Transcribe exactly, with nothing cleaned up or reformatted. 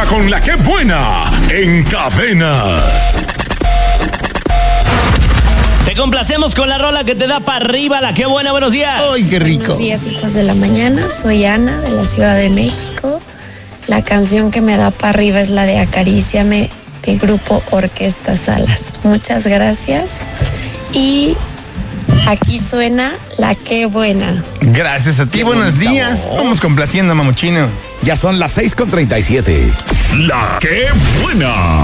con la que buena en Cadena. Te complacemos con la rola que te da para arriba, la que buena. Buenos días. ¡Ay, qué rico! Buenos días, hijos de la mañana. Soy Ana, de la Ciudad de México. La canción que me da para arriba es la de Acaríciame, del grupo Orquesta Salas. Muchas gracias. Y aquí suena la que buena. Gracias a ti, Qué buenos bonita días. voz. Vamos complaciendo, mamuchino. Ya son las seis con treinta y siete. La que buena.